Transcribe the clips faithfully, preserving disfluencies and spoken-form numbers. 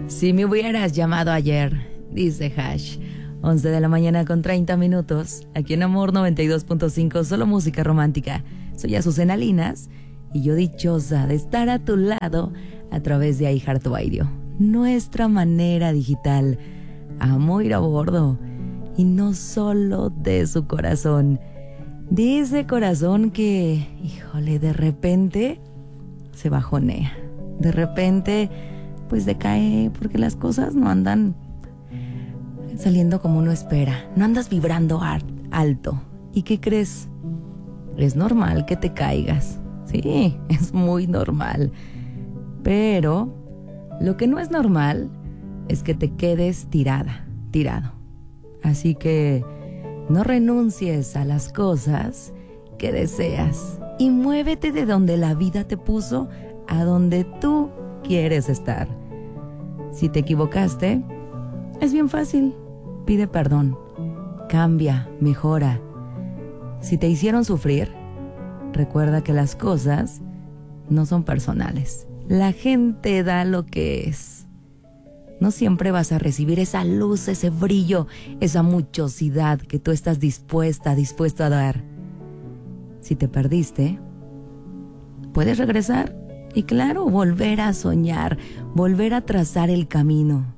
Si me hubieras llamado ayer, dice Hash. once de la mañana con treinta minutos, aquí en Amor noventa y dos punto cinco, solo música romántica. Soy Azucena Linas y yo dichosa de estar a tu lado a través de iHeartRadio, nuestra manera digital. Amo ir a bordo y no solo de su corazón, de ese corazón que, híjole, de repente se bajonea, de repente pues decae porque las cosas no andan saliendo como uno espera, no andas vibrando alto. ¿Y qué crees? Es normal que te caigas, sí, es muy normal, pero lo que no es normal es que te quedes tirada, tirado. Así que no renuncies a las cosas que deseas y muévete de donde la vida te puso a donde tú quieres estar. Si te equivocaste, es bien fácil. Pide perdón, cambia, mejora. Si te hicieron sufrir, recuerda que las cosas no son personales. La gente da lo que es. No siempre vas a recibir esa luz, ese brillo, esa muchosidad que tú estás dispuesta, dispuesto a dar. Si te perdiste, puedes regresar y claro, volver a soñar, volver a trazar el camino.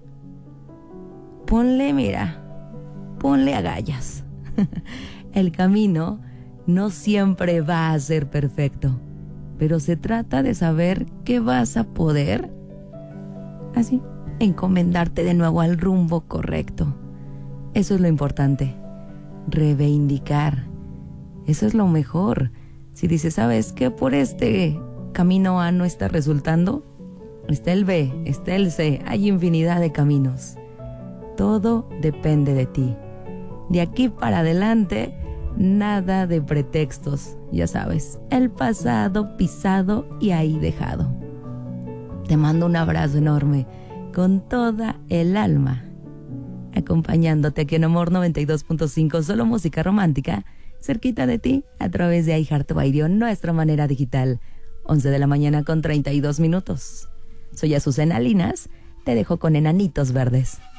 Ponle, mira, ponle agallas. El camino no siempre va a ser perfecto, pero se trata de saber que vas a poder, así, encomendarte de nuevo al rumbo correcto. Eso es lo importante, reivindicar. Eso es lo mejor. Si dices, ¿sabes qué? Por este camino A no está resultando, está el B, está el C, hay infinidad de caminos. Todo depende de ti. De aquí para adelante, nada de pretextos, ya sabes, el pasado pisado y ahí dejado. Te mando un abrazo enorme, con toda el alma, acompañándote aquí en Amor noventa y dos punto cinco, solo música romántica, cerquita de ti, a través de iHeartRadio, nuestra manera digital. once de la mañana con treinta y dos minutos. Soy Azucena Linas, te dejo con Enanitos Verdes.